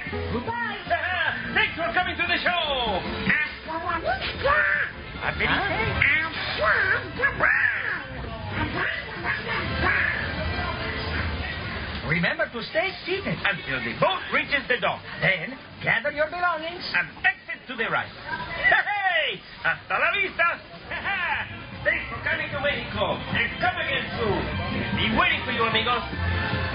Goodbye. Thanks for coming to the show. What did he say? Remember to stay seated Until the boat reaches the dock. Then gather your belongings. And exit to the right. Hey! Hasta la vista! Thanks for coming to Mexico. And come again soon. Be waiting for you, amigos.